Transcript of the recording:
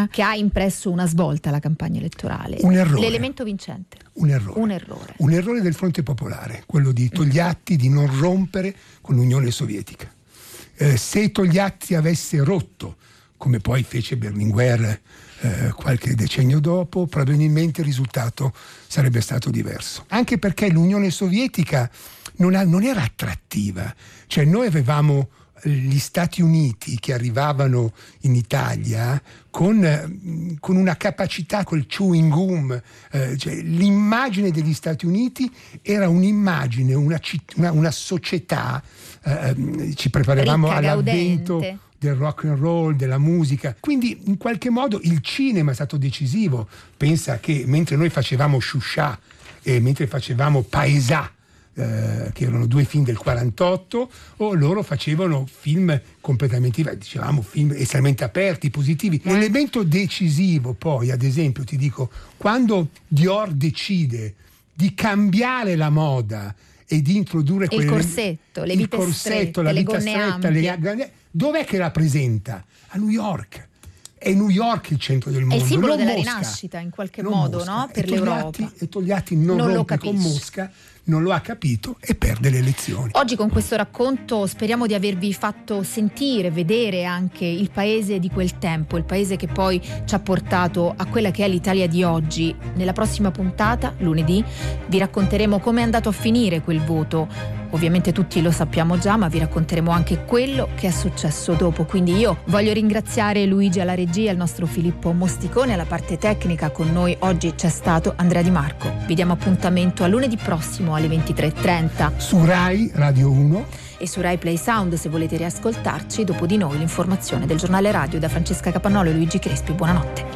che ha impresso una svolta alla campagna elettorale. Un errore. L'elemento vincente. Un errore del Fronte Popolare, quello di Togliatti di non rompere con l'Unione Sovietica. Se Togliatti avesse rotto, come poi fece Berlinguer qualche decennio dopo, probabilmente il risultato sarebbe stato diverso. Anche perché l'Unione Sovietica non era attrattiva. Cioè noi avevamo gli Stati Uniti che arrivavano in Italia con una capacità, col chewing gum, cioè l'immagine degli Stati Uniti era un'immagine, una società, ci preparavamo all'avvento del rock and roll, della musica, quindi in qualche modo il cinema è stato decisivo. Pensa che mentre noi facevamo Shusha e mentre facevamo Paesà, che erano 2 film del 48, o loro facevano film completamente diversi, dicevamo film estremamente aperti, positivi. L'elemento decisivo poi, ad esempio, ti dico, quando Dior decide di cambiare la moda e di introdurre il corsetto, le vite strette, la le vita gonne stretta, ampie. Dov'è che la presenta? A New York. È New York il centro del mondo. È il simbolo della Mosca. Rinascita in qualche modo, Mosca. no? Per l'Europa. E Togliatti non rompe con Mosca, non lo ha capito e perde le elezioni. Oggi con questo racconto speriamo di avervi fatto sentire, vedere anche il paese di quel tempo, il paese che poi ci ha portato a quella che è l'Italia di oggi. Nella prossima puntata, lunedì, vi racconteremo come è andato a finire quel voto. Ovviamente tutti lo sappiamo già, ma vi racconteremo anche quello che è successo dopo. Quindi io voglio ringraziare Luigi alla regia, il nostro Filippo Mosticone alla parte tecnica. Con noi oggi c'è stato Andrea Di Marco. Vi diamo appuntamento a lunedì prossimo alle 23:30 su Rai Radio 1 e su Rai Play Sound se volete riascoltarci. Dopo di noi l'informazione del giornale radio da Francesca Capannolo e Luigi Crespi. Buonanotte.